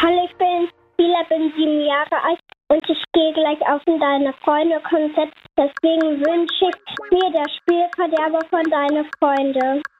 Hallo, ich bin Spieler, bin 7 Jahre alt und ich gehe gleich auf in Deine Freunde-Konzert. Deswegen wünsche ich mir das Spielverderber von Deine Freunde.